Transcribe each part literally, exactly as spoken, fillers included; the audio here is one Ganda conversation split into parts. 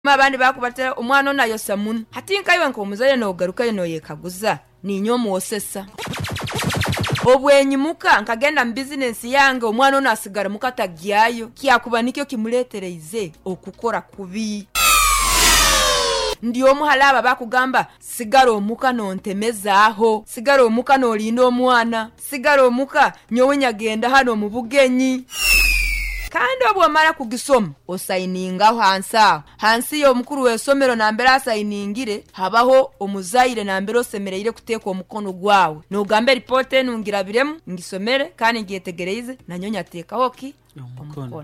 Mabandi bakubatera omwana nayo samun hatinka iwe nkomuzaye no garuka yo yekaguza ni nyomo osesa obwenyimuka nkagenda mu business yange omwana ono asigara mukatagyayo kyakuba nikyo kimuletereze okukora kubi ndi omuhalaba bakugamba sigara omuka nontemezaho sigara omuka no lindo omwana sigara omuka nyowe nyagenda hano mu bugenyi kandi obwo mara kugisoma osayininga hansa hansi yo mukuru wesomero nambere asayiningire habaho omuzaire nambere osemereire kuteka omukono gwawe no gambe report enungira biremu ngisomere kandi ngiyetegereze nanyonya teka hoki omukono.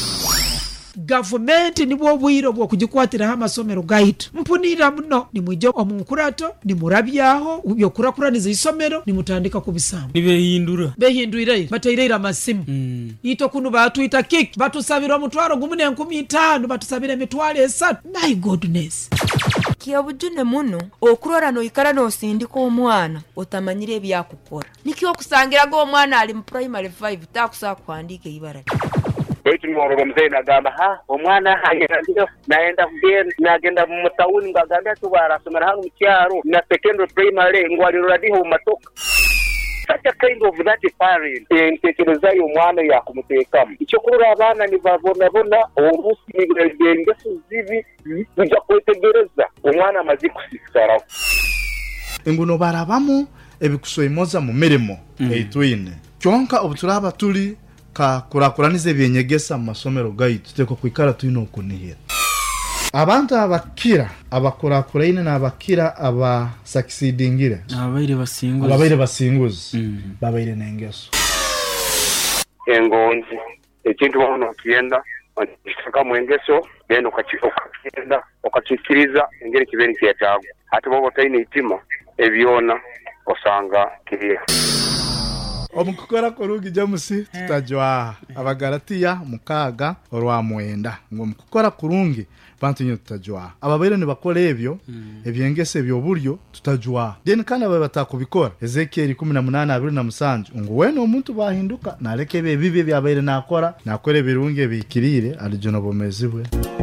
Government nibwo bwiro bwo kugikwatira ha masomero gaitu mpunira muno ni mwijo omunkurato ni murabyaho byo kurakura nizo isomero ni mutandika kubisamba nibehindura behindurira batayirira masimu mm. ito kunu batwita kick batusabira mutwaro gumune nkumi tano batusabira mitwale esatu. My goodness kiyobujune muno okurora no ikara no sindiko omwana otamanyire byakukora nikiyo kusangira go omwana ali mu primary five takusa kwandike ibara Echi mworo mzee nagamba ha omwana hayenda ndio naenda kugenda nagenda mu town ngaganda tubara somera hano mu cyaro na secondary primary ngwaliro radiho matoka such a kind of that parent entekereza yo mwana yakumutekamo icyo kurura abana ni bavona bona urusi nigende suzivi bijya kwetegereza umwana amazi kusikara enguno barabamo ebikusoimoza mu mirimo mm. eitwine kyonka obuturaba tuli ka kurakuranize byenyegesa mu masomero gaitu teko kwikara tuyino kunihira abantu abakira abakurakurine n'abakira aba succeedingire abaire basinguza abaire basinguza mm. babaire nengeso engonzi ekintu wano kienda kishaka mwengeso beno kachiokenda okachikiriza engere kibeni kyatago ati bobo taine itima ebyona osanga kiriya omukukora kurugi jamusi tutajwa abagaratiya mukaga orwa mwenda ngo mukukora kurungi bantu nyo tutajwa ababaire ne bakora ebyo mm. ebyengese byo buryo tutajwa then kana baba batakubikora Ezekiel kumi na munane abiri na musanju ngo weno omuntu bahinduka nareke bibi byabaire nakora nakore birunge bikirire alijono bomezibwe.